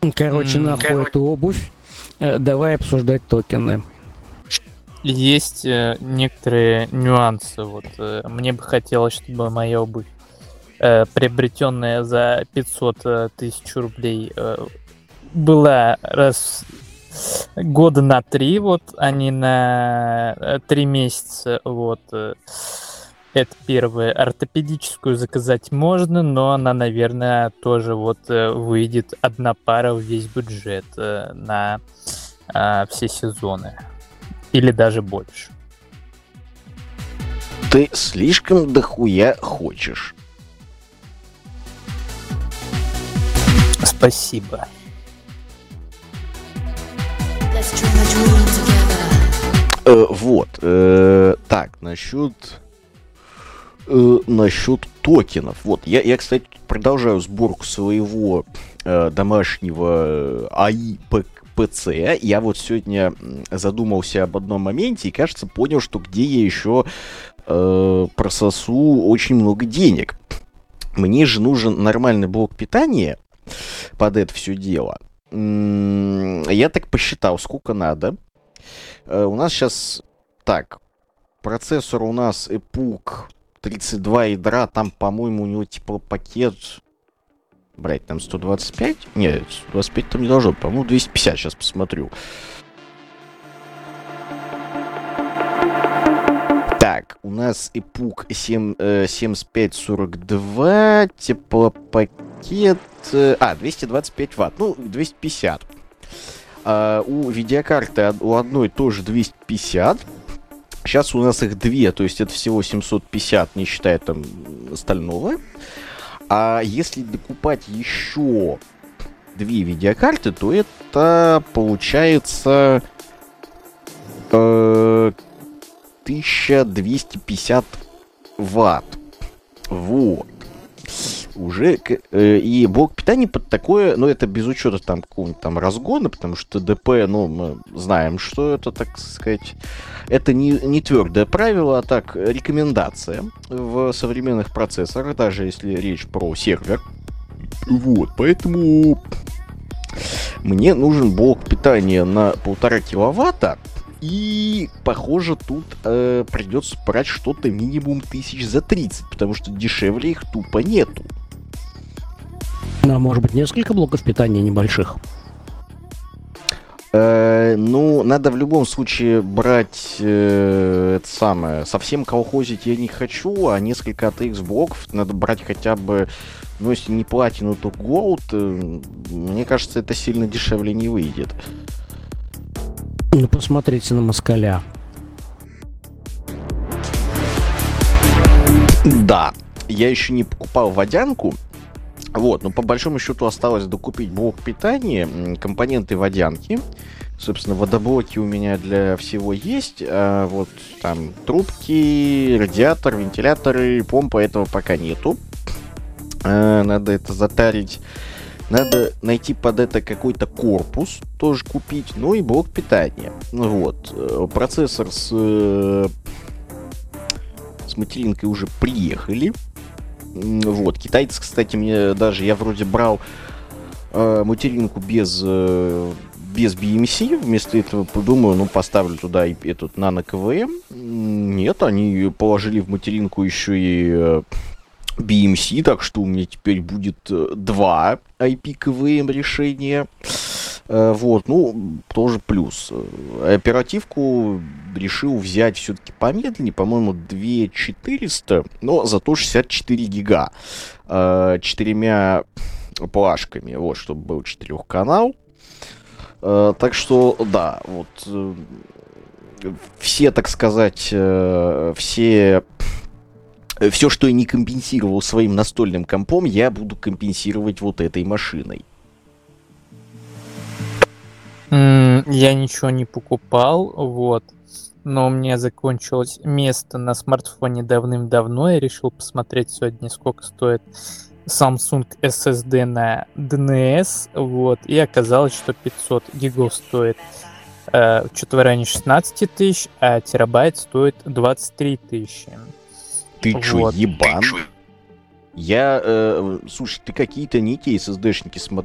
Короче, нахуй эту обувь. Давай обсуждать токены. Есть некоторые нюансы. Вот мне бы хотелось, чтобы моя обувь, приобретенная за 500 тысяч рублей, была раз года на 3, вот, а не на 3 месяца. Вот. Это первое. Ортопедическую заказать можно, но она, наверное, тоже вот выйдет одна пара в весь бюджет на все сезоны. Или даже больше. Ты слишком дохуя хочешь. Спасибо. Вот. Так, насчет токенов. Вот, я, кстати, продолжаю сборку своего домашнего АИ ПЦ. Я вот сегодня задумался об одном моменте и, кажется, понял, что где я еще прососу очень много денег. Мне же нужен нормальный блок питания под это все дело. Я так посчитал, сколько надо. У нас сейчас... Так, процессор у нас EPUC 32 ядра, там, по-моему, у него типа пакет... Брать, там 125? Нет, 125 там не должно быть, по-моему, 250, сейчас посмотрю. Так, у нас EPUC 7542, теплопакет... 225 ватт, ну, 250. У видеокарты у одной тоже 250. Сейчас у нас их две, то есть это всего 750, не считая там остального. А если докупать еще две видеокарты, то это получается 1250 ватт. Вот. Уже и блок питания под такое, но это без учета там какого-нибудь там разгона, потому что ДП, ну, мы знаем, что это, так сказать, это не твердое правило, а так рекомендация в современных процессорах, даже если речь про сервер. Вот, поэтому мне нужен блок питания на 1,5 киловатта. И, похоже, тут придется брать что-то минимум 1030, потому что дешевле их тупо нету. А может быть, несколько блоков питания небольших? Ну, надо в любом случае брать это самое. Совсем колхозить я не хочу, а несколько ATX блоков надо брать хотя бы, ну, если не платину, то Gold. Мне кажется, это сильно дешевле не выйдет. Ну, посмотрите на москаля. Да, я еще не покупал водянку. Вот, но по большому счету осталось докупить блок питания, компоненты водянки. Собственно, водоблоки у меня для всего есть. А вот там трубки, радиатор, вентиляторы, помпа, этого пока нету. Надо это затарить. Надо найти под это какой-то корпус, тоже купить, ну и блок питания. Вот. Процессор с материнкой уже приехали. Вот. Китайцы, кстати, мне даже, я вроде брал материнку без BMC, вместо этого подумаю, ну поставлю туда и этот нано КВМ. Нет, они положили в материнку еще и BMC, так что у меня теперь будет два IP-КВМ решения. Вот, ну, тоже плюс. Оперативку решил взять все-таки помедленнее, по-моему, 2400, но зато 64 гига. 4 плашками, вот, чтобы был 4-канал. Так что, да, вот, все, так сказать, все, что я не компенсировал своим настольным компом, я буду компенсировать вот этой машиной. Я ничего не покупал, вот. Но у меня закончилось место на смартфоне давным-давно. Я решил посмотреть сегодня, сколько стоит Samsung SSD на DNS, вот. И оказалось, что 500 гигов стоит что-то в районе 16 тысяч, а терабайт стоит 23 тысячи. Ты чё, Вот. ебан? Я, слушай, ты какие-то не те SSD-шники смотрел.